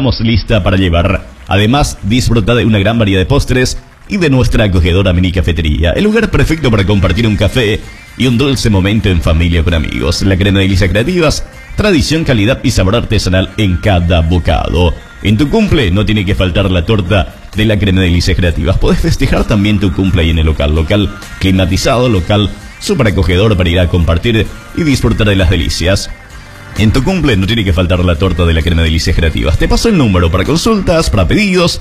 dejamos lista para llevar. Además, disfruta de una gran variedad de postres y de nuestra acogedora mini cafetería, el lugar perfecto para compartir un café y un dulce momento en familia o con amigos. La Crema de Delicias Creativas, tradición, calidad y sabor artesanal en cada bocado. En tu cumple no tiene que faltar la torta de la Crema de Delicias Creativas. Podés festejar también tu cumple ahí en el local climatizado, local súper acogedor para ir a compartir y disfrutar de las delicias. En tu cumple no tiene que faltar la torta de la Crema de Delicias Creativas. Te paso el número para consultas, para pedidos: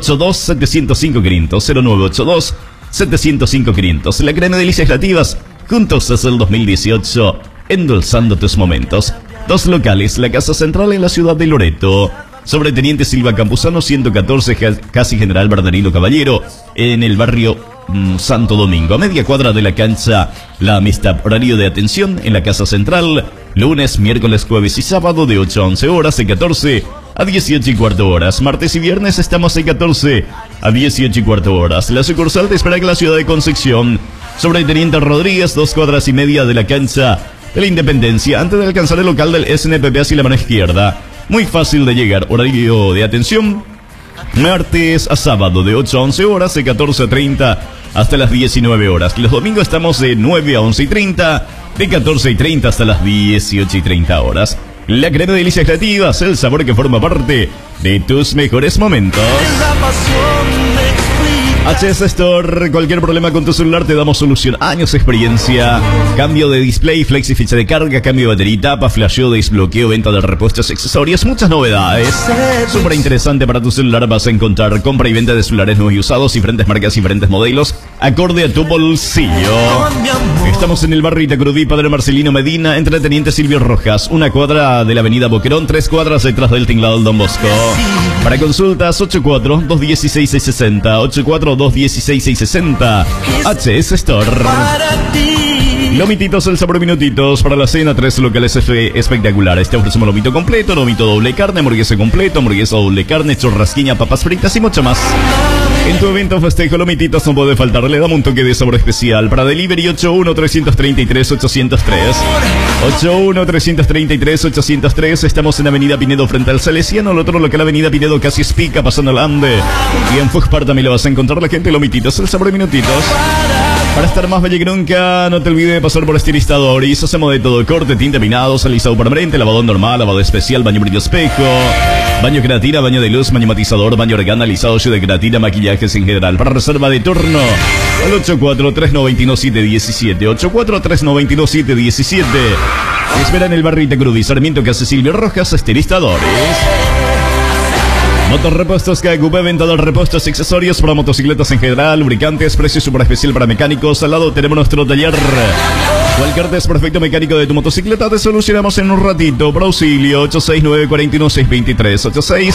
82-705-500, 0982-705-500. La Crema de Delicias Creativas, juntos desde el 2018, endulzando tus momentos. Dos locales, la Casa Central en la ciudad de Loreto, sobre Teniente Silva Campuzano 114, casi General Bernardino Caballero, en el barrio Santo Domingo, a media cuadra de la cancha La Amistad. Horario de atención en la Casa Central, lunes, miércoles, jueves y sábado de 8 a 11 horas, de 14 a 18 y cuarto horas. Martes y viernes estamos de 14 a 18 y cuarto horas. La sucursal te espera en la ciudad de Concepción, sobre Teniente Rodríguez, 2 cuadras y media de la cancha de la Independencia, antes de alcanzar el local del SNPP hacia la mano izquierda. Muy fácil de llegar. Horario de atención martes a sábado de 8 a 11 horas, de 14 a 30 hasta las 19 horas. Los domingos estamos de 9 a 11 y 30, de 14 y 30 hasta las 18 y 30 horas. La Crema de Delicias Creativas, el sabor que forma parte de tus mejores momentos. HS Store, cualquier problema con tu celular te damos solución. Años de experiencia, cambio de display, flexi, ficha de carga, cambio de batería, tapa, flasheo, desbloqueo, venta de repuestos, accesorios, muchas novedades. Súper interesante para tu celular. Vas a encontrar compra y venta de celulares nuevos y usados, diferentes marcas, diferentes modelos, acorde a tu bolsillo. Estamos en el barrio Itacurubí, Padre Marcelino Medina, entre Teniente Silvio Rojas, una cuadra de la avenida Boquerón, 3 cuadras detrás del tinglado del Don Bosco. Para consultas, 84-216-660, 84-216-660. HS Store. Lomititos, el sabor minutitos. Para la cena, 3 locales espectaculares. Te ofrecemos lomito completo, lomito doble carne, hamburguesa completo, hamburguesa doble carne, churrasquiña, papas fritas y mucho más. En tu evento festejo, lomititos no puede faltar. Le damos un toque de sabor especial. Para delivery, 81-333-803. 81-333-803. Estamos en Avenida Pinedo frente al Salesiano. El otro local, Avenida Pinedo, casi Espica, pasando el Ande. Y en Fuxpar también lo vas a encontrar. La gente, lomititos, el sabor de minutitos. Para estar más bella que nunca, no te olvides de pasar por Estilizadores. Hacemos de todo: corte, tinta, peinado, alisado permanente, lavado normal, lavado especial, baño brillo espejo, baño creatina, baño de luz, baño matizador, baño organa, alisado de creatina, maquillajes en general. Para reserva de turno, al 84-392-717, 84-392-717. Espera en el barrio Itacurubí, Sarmiento, Casa Silvio Rojas, Estilizadores. Motorrepuestos KQP, venta de repuestos y accesorios para motocicletas en general, lubricantes, precio super especial para mecánicos. Al lado tenemos nuestro taller. Cualquier desperfecto mecánico de tu motocicleta te solucionamos en un ratito. Para auxilio, 86-941-623,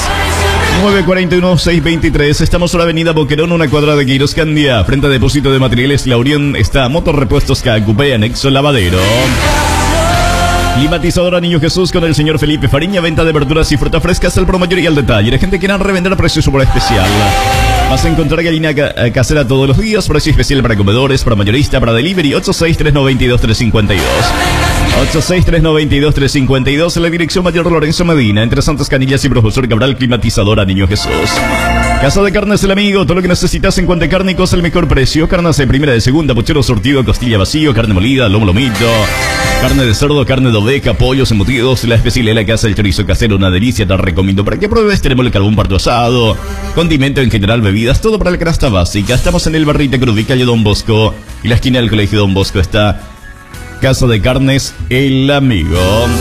86-941-623. Estamos en la avenida Boquerón, una cuadra de Queiros Candia. Frente a Depósito de Materiales La Unión está Motorrepuestos KQP, anexo lavadero. Climatizadora Niño Jesús con el señor Felipe Fariña, venta de verduras y frutas frescas al por mayor y al detalle. La gente quiere revender a precio super especial. Vas a encontrar gallina casera todos los días, precio especial para comedores, para mayorista, para delivery, 86-392-352. 86-392-352, en la dirección Mayor Lorenzo Medina, entre Santas Canillas y Profesor Cabral. Climatizadora Niño Jesús. Casa de Carnes El Amigo, todo lo que necesitas en cuanto a cárnicos al mejor precio. Carnes de primera, de segunda, puchero sortido, costilla vacío, carne molida, lomo lomito, carne de cerdo, carne de oveja, pollos embutidos, la especialidad de la casa, el chorizo casero, una delicia. Te recomiendo para que pruebes. Tenemos el carbón parto asado, condimento en general, bebidas, todo para la canasta básica. Estamos en el barrio Itacurubí, calle Don Bosco, y la esquina del Colegio Don Bosco está Casa de Carnes El Amigo.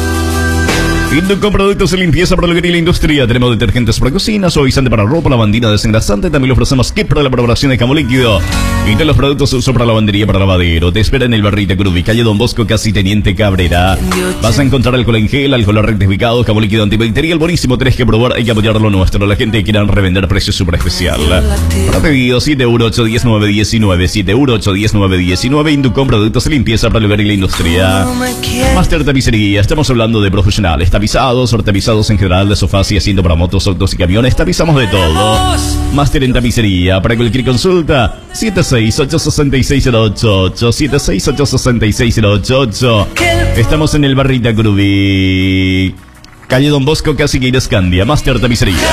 Con productos de limpieza para el hogar y la industria. Tenemos detergentes para cocina, suavizante para ropa, lavandina desengrasante. También le ofrecemos kit para la preparación de jamón líquido y todos los productos de uso para lavandería, para lavadero. Te espera en el barrio Itacurubí, calle Don Bosco, casi Teniente Cabrera. Vas a encontrar alcohol en gel, alcohol rectificado, jamón líquido antibacterial buenísimo. Tenés que probar, hay que apoyar lo nuestro. La gente quiere revender precio super especial. Para pedido, 7-8-10-9-19, 7-8-10-9-19. Inducom, productos de limpieza para el hogar y la industria. Master Tapicería, estamos hablando de profesionales. Tapizados, tapizados en general de sofás y asiento para motos, autos y camiones. Tapizamos de todo. Máster en tapicería. Para cualquier consulta, 76-866-088, 76-866-088. Estamos en el barrio Itacurubí, calle Don Bosco, casi Queiros Candia. Máster Tapicería.